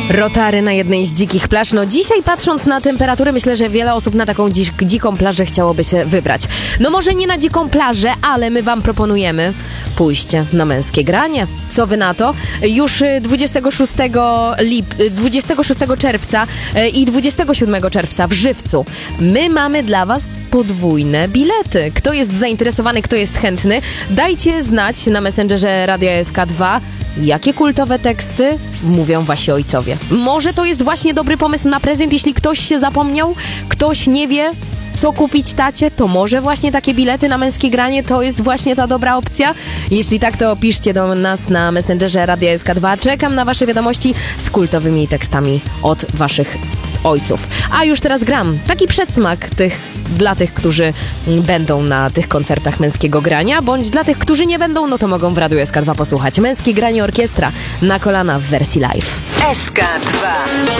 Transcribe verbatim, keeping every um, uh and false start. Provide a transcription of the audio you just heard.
Rotary na jednej z dzikich plaż. No dzisiaj patrząc na temperatury, myślę, że wiele osób na taką dzi- dziką plażę chciałoby się wybrać. No może nie na dziką plażę, ale my wam proponujemy pójście na męskie granie. Co wy na to? Już dwudziestego szóstego, lip- dwudziestego szóstego czerwca i dwudziestego siódmego czerwca w Żywcu my mamy dla was podwójne bilety. Kto jest zainteresowany, kto jest chętny, dajcie znać na Messengerze Radia S K dwa, jakie kultowe teksty mówią wasi ojcowie. Może to jest właśnie dobry pomysł na prezent, jeśli ktoś się zapomniał, ktoś nie wie, co kupić tacie, to może właśnie takie bilety na męskie granie to jest właśnie ta dobra opcja? Jeśli tak, to piszcie do nas na Messengerze Radia S K dwa. Czekam na wasze wiadomości z kultowymi tekstami od waszych ojców. A już teraz gram taki przedsmak tych dla tych, którzy będą na tych koncertach męskiego grania, bądź dla tych, którzy nie będą, no to mogą w Radiu S K dwa posłuchać. Męskie granie orkiestra na kolana w wersji live. S K dwa.